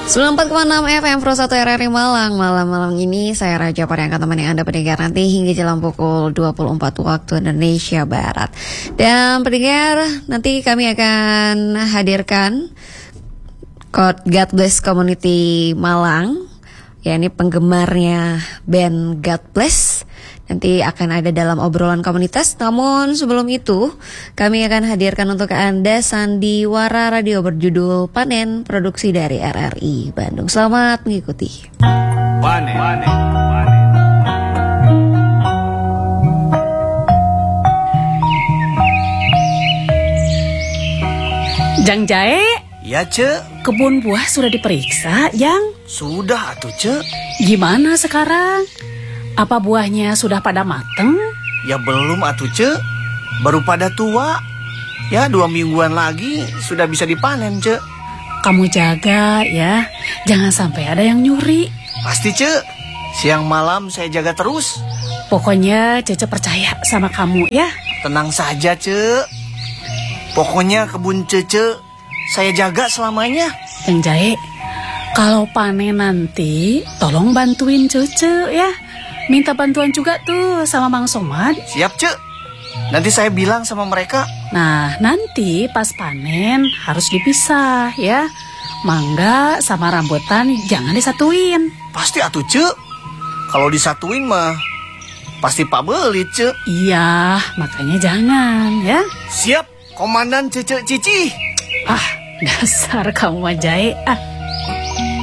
94,6 FM Pro 1 RRI Malang. Malam-malam ini saya Raja Pari akan temani Anda pendengar nanti hingga jelang pukul 24 waktu Indonesia Barat. Dan pendengar, nanti kami akan hadirkan God Bless Community Malang, yakni penggemarnya band God Bless. Nanti akan ada dalam obrolan komunitas. Namun sebelum itu kami akan hadirkan untuk Anda sandiwara radio berjudul Panen, produksi dari RRI Bandung. Selamat mengikuti. Panen. Jang Jae, Ya, Cek. kebun buah sudah diperiksa, Jang? Sudah atuh, Cek. Gimana sekarang? Apa buahnya sudah pada mateng? Ya belum atuh, Cek. Baru pada tua. Ya 2 mingguan lagi sudah bisa dipanen, Cek. Kamu jaga ya, jangan sampai ada yang nyuri. Pasti, Cek. Siang malam saya jaga terus. Pokoknya Cece percaya sama kamu ya. Tenang saja, Cek. Pokoknya kebun Cece saya jaga selamanya. Jang Jae, kalau panen nanti tolong bantuin Cece ya. Minta bantuan juga tuh sama Mang Somad. Siap, Cek. Nanti saya bilang sama mereka. Nah, nanti pas panen harus dipisah ya. Mangga sama rambutan jangan disatuin. Pasti atuh, Cek. Kalau disatuin mah pasti Pak beli, Cek. Iya, makanya jangan ya. Siap, Komandan Cece Cici. Ah, dasar kamu mah Jae.